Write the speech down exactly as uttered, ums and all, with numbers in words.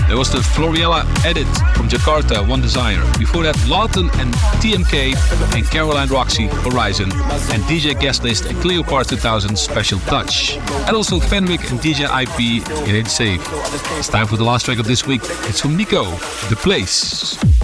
There was the Floriella edit from Jakarta, One Desire. Before that, Lawton and T M K and Caroline Roxy, Horizon. And D J Guest List and Cleopatra two thousand, Special Touch. And also Fenwick and D J I P, It Ain't Safe. It's time for the last track of this week. It's from Nico, The Place.